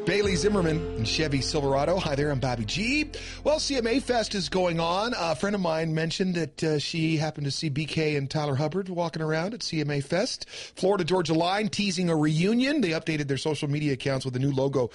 Bailey Zimmerman and Chevy Silverado. Hi there, I'm Bobby G. Well, CMA Fest is going on. A friend of mine mentioned that she happened to see BK and Tyler Hubbard walking around at CMA Fest. Florida Georgia Line teasing a reunion. They updated their social media accounts with a new logo,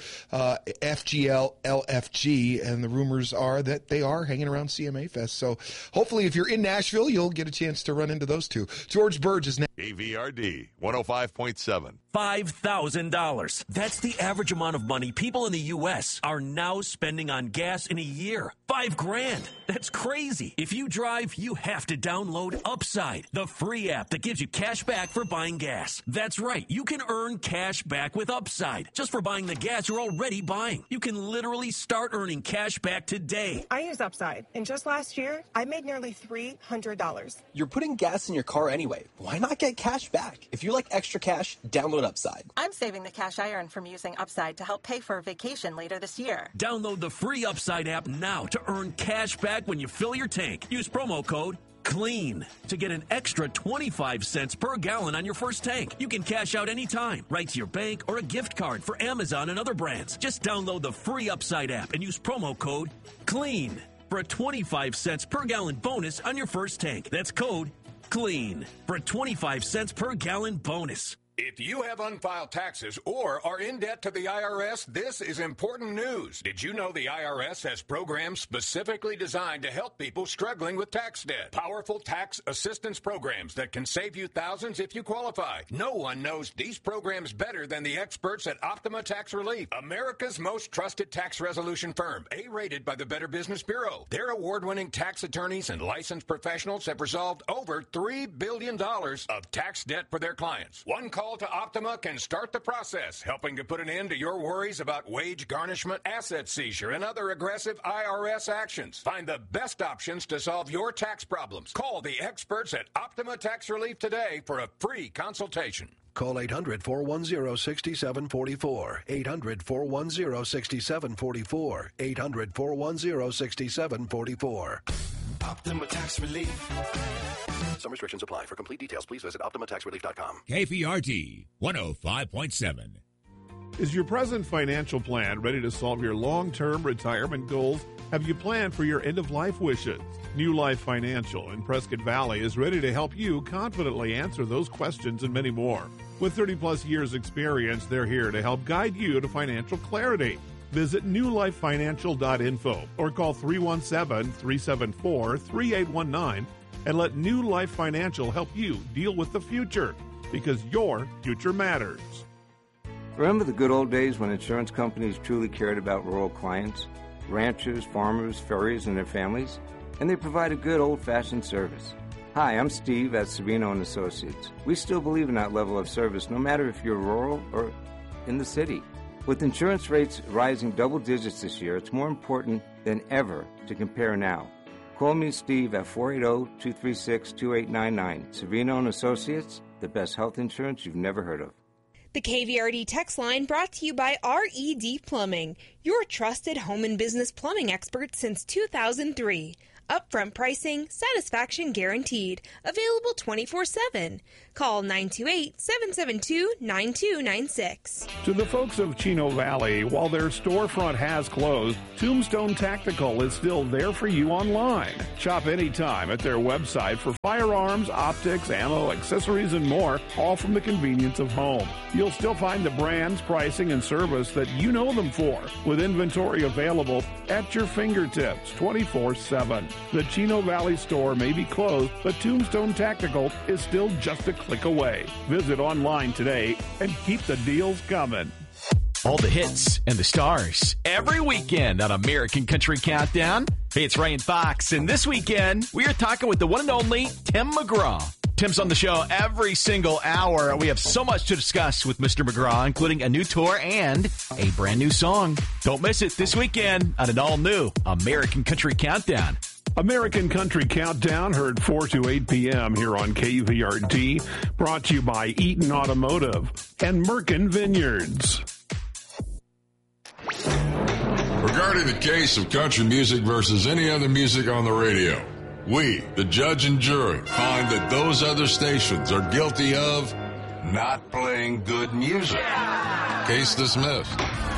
FGL LFG, and the rumors are that they are hanging around CMA Fest. So hopefully if you're in Nashville, you'll get a chance to run into those two. George Burge is next. KVRD 105.7. $5,000. That's the average amount of money people in the U.S. are now spending on gas in a year. $5,000. That's crazy. If you drive, you have to download Upside, the free app that gives you cash back for buying gas. That's right. You can earn cash back with Upside just for buying the gas you're already buying. You can literally start earning cash back today. I use Upside, and just last year, I made nearly $300. You're putting gas in your car anyway. Why not get cash back? If you like extra cash, download Upside. I'm saving the cash I earn from using Upside to help pay for a vacation later this year. Download the free Upside app now to earn cash back when you fill your tank. Use promo code CLEAN to get an extra 25 cents per gallon on your first tank. You can cash out anytime, right to your bank or a gift card for Amazon and other brands. Just download the free Upside app and use promo code CLEAN for a 25 cents per gallon bonus on your first tank. That's code CLEAN for a 25 cents per gallon bonus. If you have unfiled taxes or are in debt to the IRS, this is important news. Did you know the IRS has programs specifically designed to help people struggling with tax debt? Powerful tax assistance programs that can save you thousands if you qualify. No one knows these programs better than the experts at Optima Tax Relief, America's most trusted tax resolution firm, A-rated by the Better Business Bureau. Their award-winning tax attorneys and licensed professionals have resolved over $3 billion of tax debt for their clients. One call to Optima can start the process, helping to put an end to your worries about wage garnishment, asset seizure, and other aggressive IRS actions. Find the best options to solve your tax problems. Call the experts at Optima Tax Relief today for a free consultation. Call 800-410-6744. 800-410-6744. 800-410-6744. Optima Tax Relief. Some restrictions apply. For complete details, please visit OptimaTaxRelief.com. KVRD 105.7. Is your present financial plan ready to solve your long-term retirement goals? Have you planned for your end-of-life wishes? New Life Financial in Prescott Valley is ready to help you confidently answer those questions and many more. With 30-plus years experience, they're here to help guide you to financial clarity. Visit newlifefinancial.info or call 317-374-3819 and let New Life Financial help you deal with the future, because your future matters. Remember the good old days when insurance companies truly cared about rural clients, ranchers, farmers, ferries, and their families? And they provided good old-fashioned service. Hi, I'm Steve at Savino & Associates. We still believe in that level of service, no matter if you're rural or in the city. With insurance rates rising double digits this year, it's more important than ever to compare now. Call me, Steve, at 480-236-2899. Savino & Associates, the best health insurance you've never heard of. The KVRD text line brought to you by RED Plumbing, your trusted home and business plumbing expert since 2003. Upfront pricing, satisfaction guaranteed. Available 24/7. Call 928-772-9296. To the folks of Chino Valley, while their storefront has closed, Tombstone Tactical is still there for you online. Shop anytime at their website for firearms, optics, ammo, accessories, and more, all from the convenience of home. You'll still find the brands, pricing, and service that you know them for, with inventory available at your fingertips 24/7. The Chino Valley store may be closed, but Tombstone Tactical is still just a click away. Visit online today and keep the deals coming. All the hits and the stars every weekend on American Country Countdown. Hey, it's Ryan Fox, and this weekend we are talking with the one and only Tim McGraw. Tim's on the show every single hour, and we have so much to discuss with Mr. McGraw, including a new tour and a brand new song. Don't miss it this weekend on an all-new American Country Countdown. American Country Countdown, heard 4 to 8 p.m. here on KVRD, brought to you by Eaton Automotive and Merkin Vineyards. Regarding the case of country music versus any other music on the radio, we, the judge and jury, find that those other stations are guilty of not playing good music. Case dismissed.